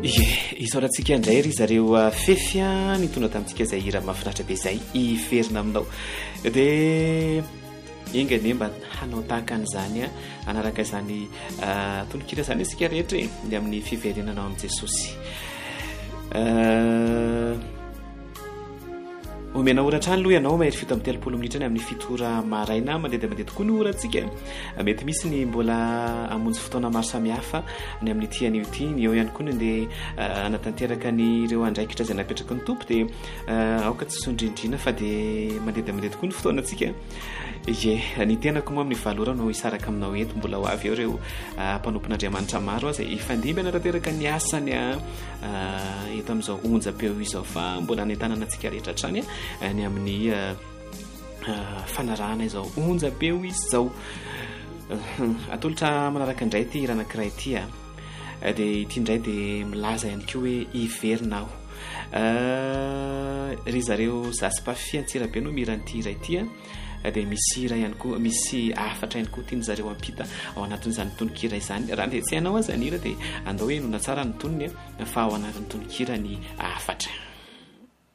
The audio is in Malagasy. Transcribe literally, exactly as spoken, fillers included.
ye isorantsika indray ry zareo fefy nitondra tamintsika izay hira mahafinaritra be izay iferina aminao dia ingany mba hanao tahaka an'izany a anaraka izany tolokira izany isika rehetra e dia amin'ny fiverenanao amin'i Jesosy omena oratra any aloha ianao mahery fito amin'ny telopolo minitra any amin'ny fitora maraina mandeha dia mandeha tokoa ny orantsika mety misy ny mbola amonjy fotoana maro samihafa ny amin'ny ity anio ity ny eo ihany koa dia anatanteraka ny ireo andraikitra izay napetraka ny tompo dia aoka tsy sondrindrina fa dia mandeha dia mandeha tokoa ny fotoanantsika ye ny tenako moa amin'ny valora no isaraka aminao eto mbola ho avy eo ireo mpanompon'Andriamanitra maro aza ifandimby anatanteraka ny asany eto amin'izao onjam-peo izao fa mbola ny tanànantsika rehetra hatrany ny amin'ny fanarahana izao onjam-peo izy zao atolotra manaraka indray ity iranankiray ity a dia ity indray dia milaza ihany koa hoe iverinao ry zareo zasy-pafy antsirabe no miran'ity hira ity a dia misy hira ihany koa misy afatra ihany koa tiany zareo ampita ao anatin'izany tononkira izany raha ndia tsy hainao aza ny hira dia andao hoe nona tsara ny tonony fa ao anatin'ny tononkira ny afatra